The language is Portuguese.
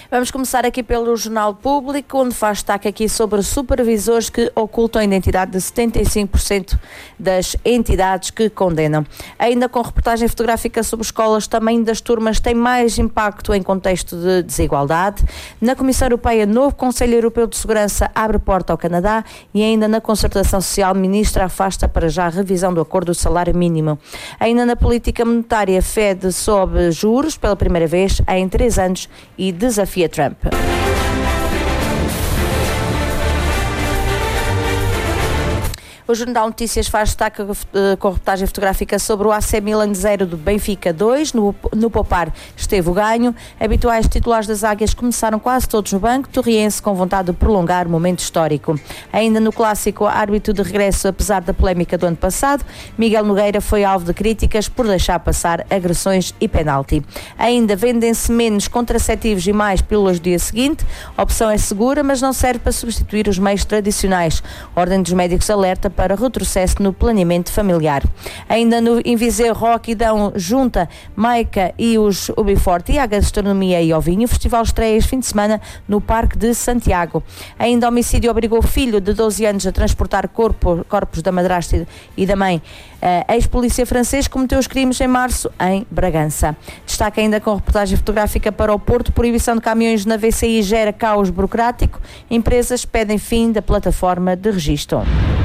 Vamos começar aqui pelo Jornal Público, onde faz destaque aqui sobre supervisores que ocultam a identidade de 75% das entidades que condenam. Ainda com reportagem fotográfica sobre escolas, também das turmas, tem mais impacto em contexto de desigualdade. Na Comissão Europeia, novo Conselho Europeu de Segurança abre porta ao Canadá e ainda na Concertação Social, Ministra afasta para já a revisão do acordo do salário mínimo. Ainda na política monetária, Fed sobe juros pela primeira vez em 3 anos e desafia Trump. O Jornal Notícias faz destaque com reportagem fotográfica sobre o AC Milan 0 do Benfica 2. No poupar esteve o ganho. Habituais titulares das Águias começaram quase todos no banco. Torriense com vontade de prolongar o momento histórico. Ainda no clássico, árbitro de regresso apesar da polémica do ano passado. Miguel Nogueira foi alvo de críticas por deixar passar agressões e penalti. Ainda vendem-se menos contraceptivos e mais pílulas do dia seguinte. A opção é segura, mas não serve para substituir os meios tradicionais. A Ordem dos Médicos alerta para retrocesso no planeamento familiar. Ainda em Viseu, Roquidão junta Maica e os Ubiforte e a gastronomia e ao vinho. O festival estreia este fim de semana no Parque de Santiago. Ainda homicídio obrigou o filho de 12 anos a transportar corpos da madrasta e da mãe. Ex-polícia francês cometeu os crimes em março em Bragança. Destaca ainda com reportagem fotográfica para o Porto, proibição de caminhões na VCI gera caos burocrático. Empresas pedem fim da plataforma de registro.